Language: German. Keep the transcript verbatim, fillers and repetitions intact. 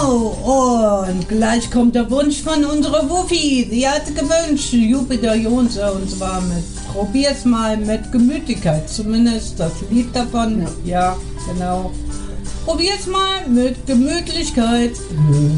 Genau, und gleich kommt der Wunsch von unserer Wuffi. Sie hatte gewünscht, Jupiter Jonse, und zwar mit Probier's mal mit Gemütlichkeit, zumindest das Lied davon. Ja, ja genau. Probier's mal mit Gemütlichkeit.